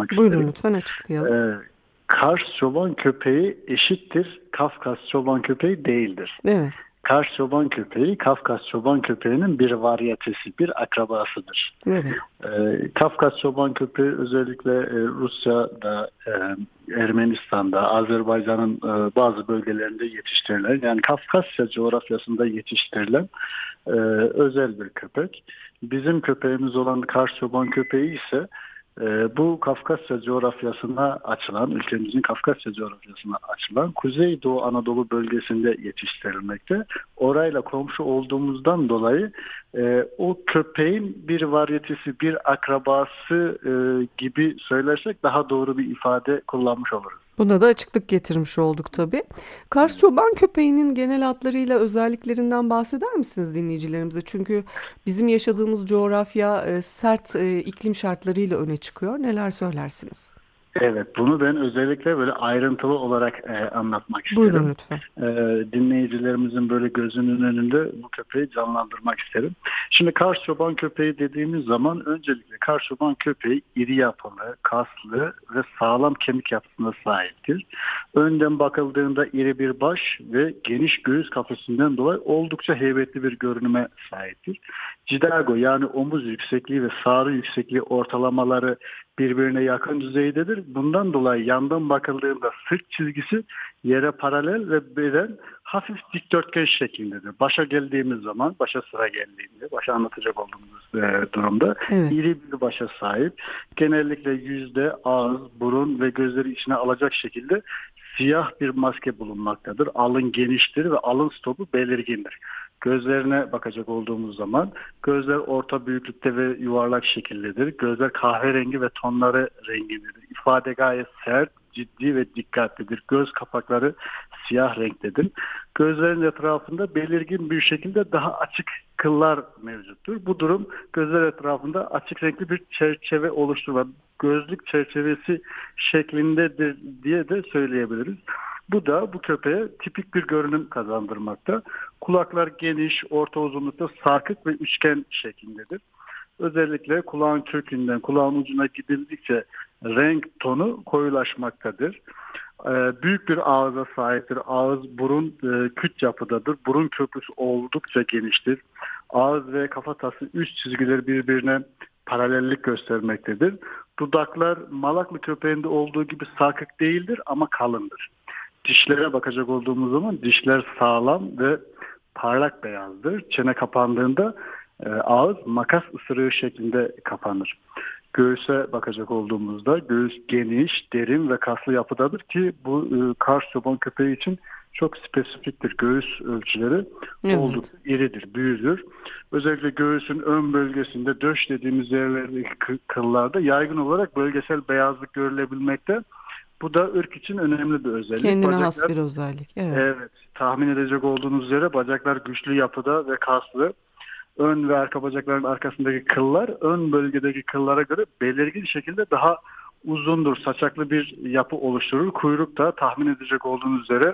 açıklamak Buyurun isterim. lütfen açıklayalım. Ee, Kars çoban köpeği eşittir Kafkas çoban köpeği değildir. Evet. Kars çoban köpeği Kafkas çoban köpeğinin bir varyetesi, bir akrabasıdır. Evet. Kafkas çoban köpeği özellikle Rusya'da, Ermenistan'da, Azerbaycan'ın bazı bölgelerinde yetiştirilen, yani Kafkasya coğrafyasında yetiştirilen özel bir köpek. Bizim köpeğimiz olan Kars çoban köpeği ise bu Kafkasya coğrafyasına açılan, ülkemizin Kafkasya coğrafyasına açılan Kuzeydoğu Anadolu bölgesinde yetiştirilmekte. Orayla komşu olduğumuzdan dolayı o köpeğin bir varyetesi, bir akrabası gibi söylersek daha doğru bir ifade kullanmış oluruz. Buna da açıklık getirmiş olduk tabii. Kars çoban köpeğinin genel hatlarıyla özelliklerinden bahseder misiniz dinleyicilerimize? Çünkü bizim yaşadığımız coğrafya sert iklim şartlarıyla öne çıkıyor. Neler söylersiniz? Evet, bunu ben özellikle böyle ayrıntılı olarak anlatmak Buyurun isterim. lütfen. E, Dinleyicilerimizin böyle gözünün önünde bu köpeği canlandırmak isterim. Şimdi Kars çoban köpeği dediğimiz zaman öncelikle Kars çoban köpeği iri yapılı, kaslı ve sağlam kemik yapısına sahiptir. Önden bakıldığında iri bir baş ve geniş göğüs kafesinden dolayı oldukça heybetli bir görünüme sahiptir. Cidago, yani omuz yüksekliği ve sağrı yüksekliği ortalamaları birbirine yakın düzeydedir. Bundan dolayı yandan bakıldığında sırt çizgisi yere paralel ve beden hafif dikdörtgen şeklindedir. Başa geldiğimiz zaman, başa sıra geldiğinde, başa anlatacak olduğumuz durumda Evet. iri bir başa sahip. Genellikle yüzde, ağız, burun ve gözleri içine alacak şekilde siyah bir maske bulunmaktadır. Alın geniştir ve alın stopu belirgindir. Gözlerine bakacak olduğumuz zaman gözler orta büyüklükte ve yuvarlak şekildedir. Gözler kahverengi ve tonları rengindedir. İfade gayet sert, ciddi ve dikkatlidir. Göz kapakları siyah renktedir. Gözlerin etrafında belirgin bir şekilde daha açık kıllar mevcuttur. Bu durum gözler etrafında açık renkli bir çerçeve oluşturur. Gözlük çerçevesi şeklindedir diye de söyleyebiliriz. Bu da bu köpeğe tipik bir görünüm kazandırmakta. Kulaklar geniş, orta uzunlukta, sarkık ve üçgen şeklindedir. Özellikle kulağın kökünden kulağın ucuna gidildikçe renk tonu koyulaşmaktadır. Büyük bir ağza sahiptir. Ağız, burun küt yapıdadır. Burun köprüsü oldukça geniştir. Ağız ve kafatası üst çizgileri birbirine paralellik göstermektedir. Dudaklar Malaklı köpeğinde olduğu gibi sarkık değildir ama kalındır. Dişlere bakacak olduğumuz zaman dişler sağlam ve parlak beyazdır. Çene kapandığında ağız makas ısırığı şeklinde kapanır. Göğüse bakacak olduğumuzda göğüs geniş, derin ve kaslı yapıdadır ki bu Kars çoban köpeği için çok spesifiktir. Göğüs ölçüleri Evet. oldukça iridir, büyüdür. Özellikle göğüsün ön bölgesinde döş dediğimiz yerlerdeki kıllarda yaygın olarak bölgesel beyazlık görülebilmekte. Bu da ırk için önemli bir özellik. Kendine has Bacaklar, bir özellik. Evet. evet, tahmin edecek olduğunuz üzere bacaklar güçlü yapıda ve kaslı. Ön ve arka bacakların arkasındaki kıllar ön bölgedeki kıllara göre belirgin şekilde daha uzundur. Saçaklı bir yapı oluşturur. Kuyruk da tahmin edecek olduğunuz üzere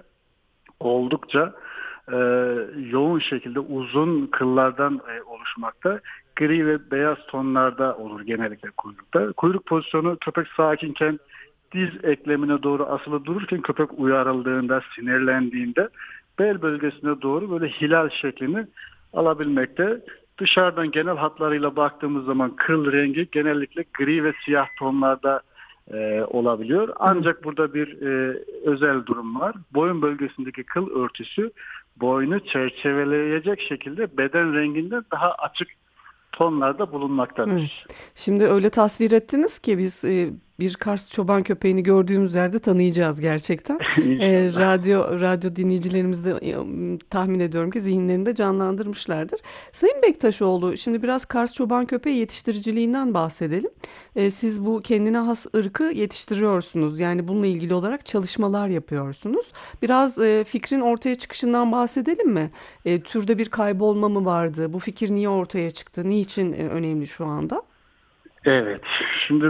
oldukça e, yoğun şekilde uzun kıllardan oluşmakta. Gri ve beyaz tonlarda olur genellikle kuyrukta. Kuyruk pozisyonu köpek sakinken diz eklemine doğru asılı dururken köpek uyarıldığında, sinirlendiğinde bel bölgesine doğru böyle hilal şeklini alabilmekte. Dışarıdan genel hatlarıyla baktığımız zaman kıl rengi genellikle gri ve siyah tonlarda olabiliyor. Evet. Ancak burada bir özel durum var. Boyun bölgesindeki kıl örtüsü boynu çerçeveleyecek şekilde beden renginden daha açık tonlarda Evet. bulunmaktadır. Şimdi öyle tasvir ettiniz ki biz bir Kars çoban köpeğini gördüğümüz yerde tanıyacağız gerçekten. İnşallah. Radyo dinleyicilerimiz de tahmin ediyorum ki zihinlerinde canlandırmışlardır. Sayın Bektaşoğlu, şimdi biraz Kars çoban köpeği yetiştiriciliğinden bahsedelim. Siz bu kendine has ırkı yetiştiriyorsunuz. Yani bununla ilgili olarak çalışmalar yapıyorsunuz. Biraz fikrin ortaya çıkışından bahsedelim mi? Türde bir kaybolma mı vardı? Bu fikir niye ortaya çıktı? Niçin önemli şu anda? Evet. Şimdi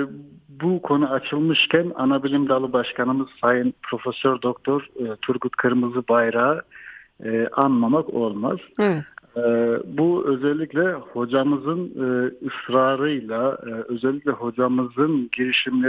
bu konu açılmışken Anabilim Dalı Başkanımız Sayın Profesör Doktor Turgut Kırmızıbayrak'ı anmamak olmaz. Evet. Bu özellikle hocamızın ısrarıyla, özellikle hocamızın girişimleri